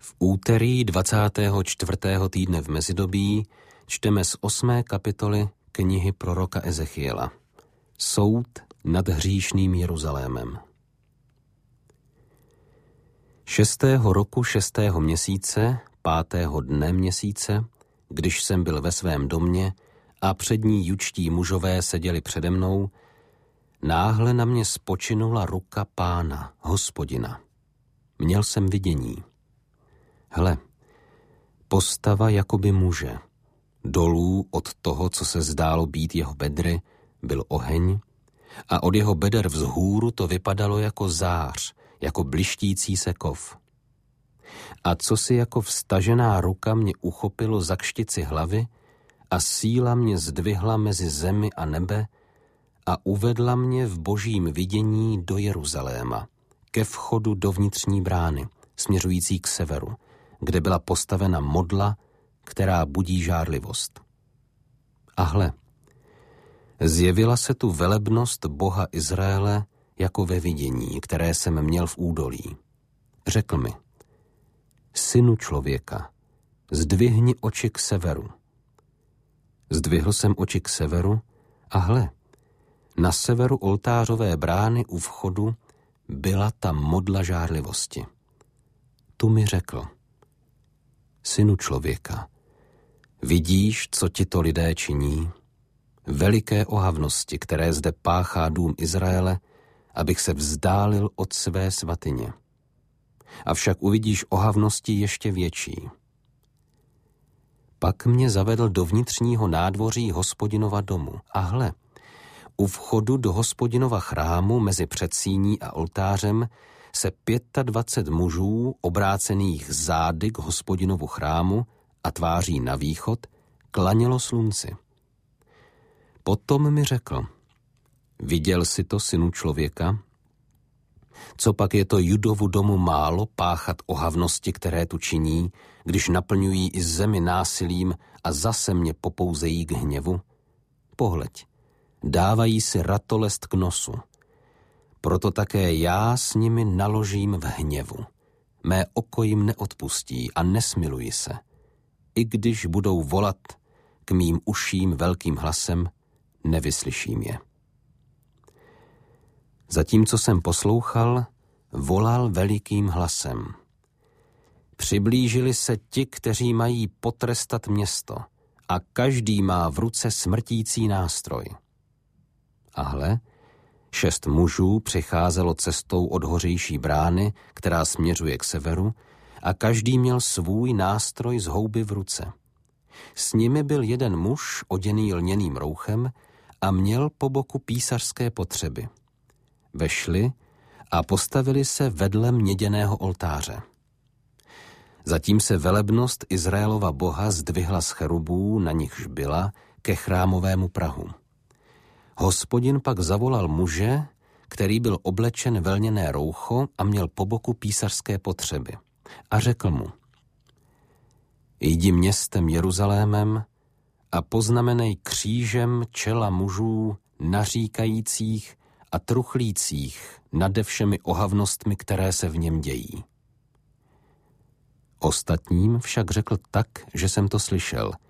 V úterý 24. týdne v mezidobí čteme z 8. kapitoly knihy proroka Ezechiela. Soud nad hříšným Jeruzalémem. 6. roku 6. měsíce, 5. dne měsíce, když jsem byl ve svém domě a přední jučtí mužové seděli přede mnou, náhle na mě spočinula ruka Pána, Hospodina. Měl jsem vidění. Hle, postava jakoby muže. Dolů od toho, co se zdálo být jeho bedry, byl oheň a od jeho beder vzhůru to vypadalo jako zář, jako blištící se kov. A co si jako vstažená ruka mě uchopilo za kštici hlavy a síla mě zdvihla mezi zemi a nebe a uvedla mě v božím vidění do Jeruzaléma, ke vchodu do vnitřní brány, směřující k severu, kde byla postavena modla, která budí žárlivost. A hle, zjevila se tu velebnost Boha Izraele jako ve vidění, které jsem měl v údolí. Řekl mi, synu člověka, zdvihni oči k severu. Zdvihl jsem oči k severu a hle, na severu oltářové brány u vchodu byla ta modla žárlivosti. Tu mi řekl, synu člověka, vidíš, co ti to lidé činí? Veliké ohavnosti, které zde páchá dům Izraele, abych se vzdálil od své svatyně. Avšak uvidíš ohavnosti ještě větší. Pak mě zavedl do vnitřního nádvoří Hospodinova domu a hle, u vchodu do Hospodinova chrámu mezi předsíní a oltářem se 25 mužů obrácených zády k Hospodinovu chrámu a tváří na východ klanělo slunci. Potom mi řekl, viděl jsi to, synu člověka? Co pak je to Judovu domu málo páchat ohavnosti, které tu činí, když naplňují i zemi násilím a zase mě popouzejí k hněvu? Pohleď, dávají si ratolest k nosu. Proto také já s nimi naložím v hněvu. Mé oko jim neodpustí a nesmiluji se. I když budou volat k mým uším velkým hlasem, nevyslyším je. Zatímco jsem poslouchal, volal velikým hlasem. Přiblížili se ti, kteří mají potrestat město, a každý má v ruce smrtící nástroj. A hle, 6 mužů přicházelo cestou od hořejší brány, která směřuje k severu, a každý měl svůj nástroj z houby v ruce. S nimi byl jeden muž oděný lněným rouchem a měl po boku písařské potřeby. Vešli a postavili se vedle měděného oltáře. Zatím se velebnost Izraelova Boha zdvihla z cherubů, na nichž byla, ke chrámovému prahu. Hospodin pak zavolal muže, který byl oblečen ve lněné roucho a měl po boku písařské potřeby. A řekl mu, jdi městem Jeruzalémem a poznamenej křížem čela mužů naříkajících a truchlících nade všemi ohavnostmi, které se v něm dějí. Ostatním však řekl tak, že jsem to slyšel –